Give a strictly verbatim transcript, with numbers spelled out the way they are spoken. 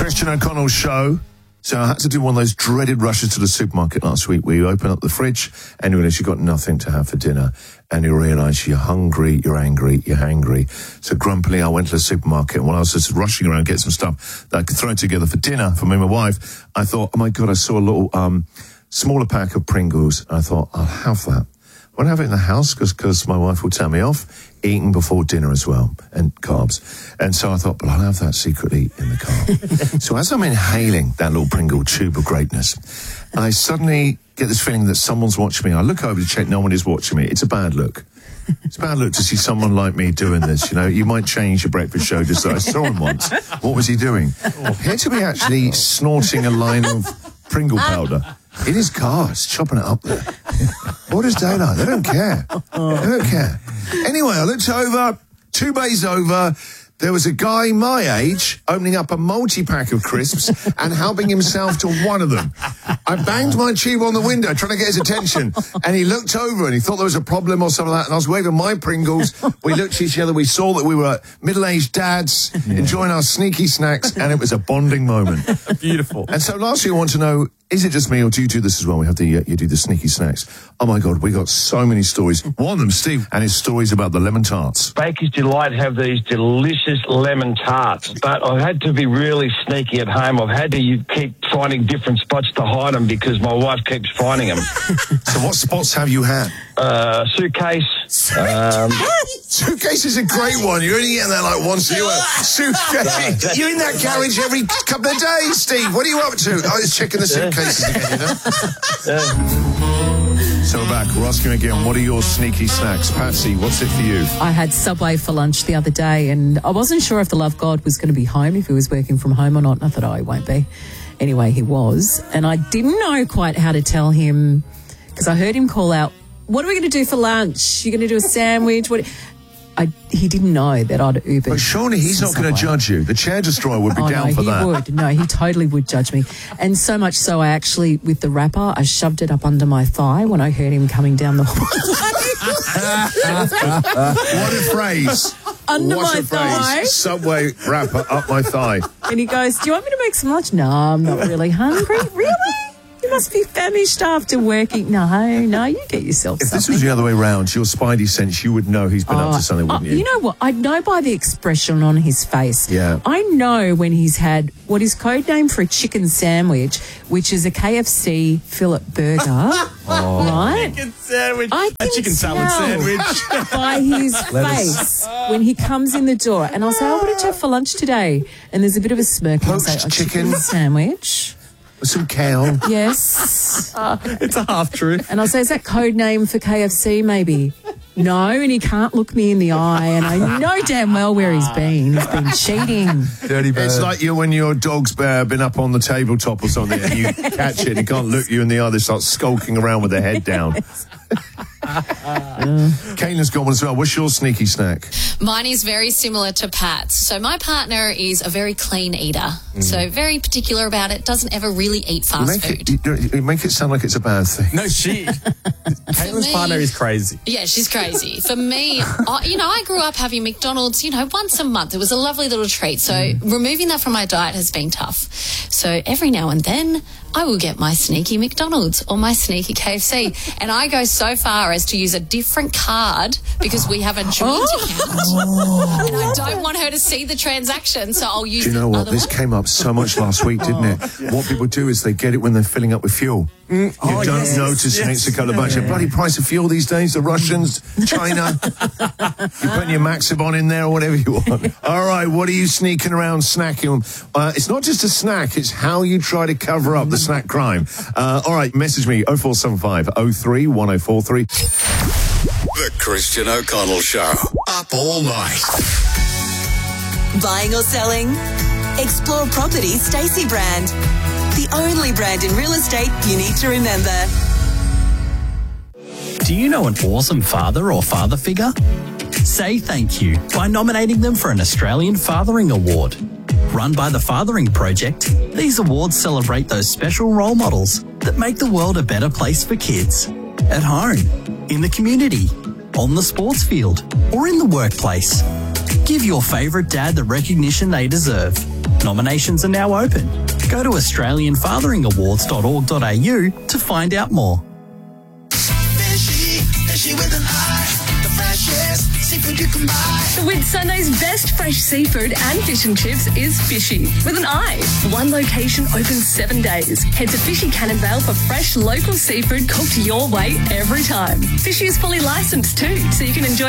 Christian O'Connell Show. So I had to do one of those dreaded rushes to the supermarket last week where you open up the fridge and you realise you've got nothing to have for dinner, and you realise you're hungry, you're angry, you're hangry. So grumpily I went to the supermarket, and while I was just rushing around getting some stuff that I could throw together for dinner for me and my wife, I thought, oh my God, I saw a little um, smaller pack of Pringles. And I thought, I'll have that. I won't have it in the house because my wife will tell me off. Eating before dinner as well, and carbs. And so I thought, but I'll have that secretly in the car. So as I'm inhaling that little Pringle tube of greatness, I suddenly get this feeling that someone's watching me. I look over to check no one is watching me. It's a bad look. It's a bad look to see someone like me doing this, you know. You might change your breakfast show just like I saw him once. What was he doing? Appeared to be actually snorting a line of Pringle powder in his car. It's chopping it up there. What is daylight? They don't care. They don't care. Anyway, I looked over, two bays over, there was a guy my age opening up a multi-pack of crisps and helping himself to one of them. I banged my tube on the window trying to get his attention, and he looked over and he thought there was a problem or something like that, and I was waving my Pringles. We looked at each other, we saw that we were middle-aged dads yeah. enjoying our sneaky snacks, and it was a bonding moment. Beautiful. And so lastly, I want to know, is it just me, or do you do this as well? We have the, uh, you do the sneaky snacks. Oh my God, we got so many stories. One of them, Steve, and his stories about the lemon tarts. Baker's Delight have these delicious lemon tarts, but I've had to be really sneaky at home. I've had to keep finding different spots to hide them because my wife keeps finding them. So what spots have you had? Uh, suitcase. Um, Suitcase is a great one. You're only getting that like once a year. Suitcase. You're in that garage every couple of days, Steve. What are you up to? I was checking the suitcases again, you know? Yeah. So we're back. We're asking again, what are your sneaky snacks? Patsy, what's it for you? I had Subway for lunch the other day, and I wasn't sure if the Love God was going to be home, if he was working from home or not. And I thought, oh, he won't be. Anyway, he was. And I didn't know quite how to tell him, because I heard him call out, what are we going to do for lunch? You're going to do a sandwich? What? I, he didn't know that I'd Ubered. But surely he's not going to judge you. The Chair Destroyer would be oh, down no, for he that. Would. No, he totally would judge me. And so much so, I actually, with the wrapper, I shoved it up under my thigh when I heard him coming down the hallway. What a phrase. Under what my a phrase. thigh. Subway wrapper up my thigh. And he goes, do you want me to make some lunch? No, I'm not really hungry. Really? You must be famished after working. No, no, you get yourself if something. If this was the other way round, your spidey sense, you would know he's been oh, up to something, wouldn't oh, you? You know what? I know by the expression on his face. Yeah. I know when he's had what is codenamed for a chicken sandwich, which is a K F C fillet burger. oh. Right? Chicken sandwich. I a chicken salad sandwich. By his face when he comes in the door. And I'll say, oh, what did you have for lunch today? And there's a bit of a smirk. And I'll say, oh, chicken. chicken sandwich. With some kale. Yes. Uh, it's a half truth. And I'll say, is that code name for K F C maybe? No, and he can't look me in the eye, and I know damn well where he's been. He's been cheating. Dirty bird. It's like you when your dog's uh, been up on the tabletop or something and you catch it and he can't look you in the eye, they start skulking around with their head down. uh, Caitlin's got one as well. What's your sneaky snack? Mine is very similar to Pat's. So my partner is a very clean eater. Mm. So very particular about it. Doesn't ever really eat fast you make food. It, you, you make it sound like it's a bad thing. No, she... Caitlin's partner is crazy. Yeah, she's crazy. For me, I, you know, I grew up having McDonald's, you know, once a month. It was a lovely little treat. So mm. removing that from my diet has been tough. So every now and then, I will get my sneaky McDonald's or my sneaky K F C. And I go so far as to use a different card because we have a joint oh. account. Oh. And I don't want her to see the transaction, so I'll use Do you know what? This one. came up so much last week, didn't it? Oh, yeah. What people do is they get it when they're filling up with fuel. Mm. You oh, don't yes. notice yes. it's a couple of bunch. Yeah. The bloody price of fuel these days, the Russians, China. You're putting your Maxibon in there or whatever you want. All right, what are you sneaking around snacking? Uh, it's not just a snack, it's how you try to cover up the snack crime. Uh, all right, message me, oh four seven five, oh three, one oh four three. The Christian O'Connell Show. Up all night. Buying or selling? Explore Property Stacey brand. The only brand in real estate you need to remember. Do you know an awesome father or father figure? Say thank you by nominating them for an Australian Fathering Award. Run by the Fathering Project, these awards celebrate those special role models that make the world a better place for kids. At home, in the community, on the sports field, or in the workplace. Give your favourite dad the recognition they deserve. Nominations are now open. Go to australian fathering awards dot org dot a u to find out more. Fishy, fishy with an eye, the freshest seafood you can buy. Whitsundays' best fresh seafood and fish and chips is Fishy with an eye. One location open seven days. Head to Fishy Cannonvale for fresh local seafood cooked your way every time. Fishy is fully licensed too, so you can enjoy